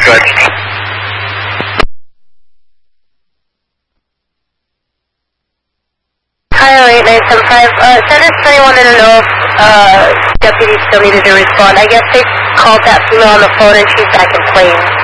Good. Hi, 8975. Center's 3 wanted to know if deputies still needed to respond. I guess they called that female on the phone and she's back in Plains.